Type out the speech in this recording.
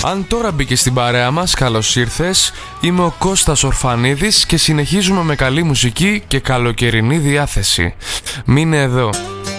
Αν τώρα μπήκε στην παρέα μας, καλώς ήρθες. Είμαι ο Κώστας Ορφανίδης και συνεχίζουμε με καλή μουσική και καλοκαιρινή διάθεση. Μείνε εδώ.